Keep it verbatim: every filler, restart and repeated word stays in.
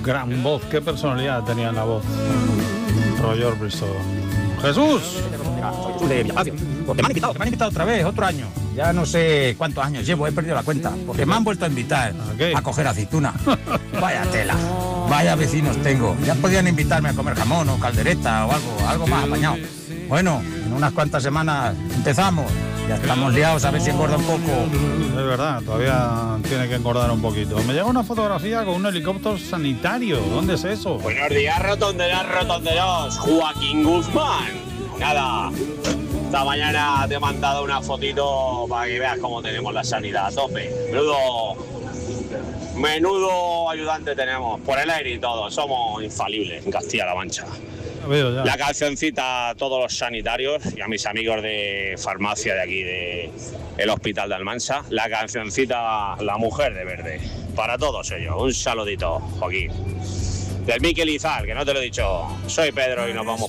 gran voz, qué personalidad tenía en la voz Roy Orbison. ¡Jesús! Soy Jesús de Villapalacio. Porque me han invitado, que me han invitado otra vez, otro año. Ya no sé cuántos años llevo, he perdido la cuenta. Porque me han vuelto a invitar ¿A qué? a coger aceituna. Vaya tela, vaya vecinos tengo. Ya podían invitarme a comer jamón o caldereta o algo, algo más apañado. Bueno, en unas cuantas semanas empezamos. Ya estamos liados a ver si engorda un poco. Es verdad, todavía tiene que engordar un poquito. Me llega una fotografía con un helicóptero sanitario. ¿Dónde es eso? Buenos días, rotonderos, rotonderos. Joaquín Guzmán. Nada, esta mañana te he mandado una fotito para que veas cómo tenemos la sanidad a tope. Menudo, menudo ayudante tenemos, por el aire y todo. Somos infalibles en Castilla-La Mancha. Veo ya. La cancioncita a todos los sanitarios y a mis amigos de farmacia de aquí, de el Hospital de Almansa. La cancioncita La Mujer de Verde. Para todos ellos. Un saludito, Joaquín. Del Miquel Izal, que no te lo he dicho. Soy Pedro y nos vamos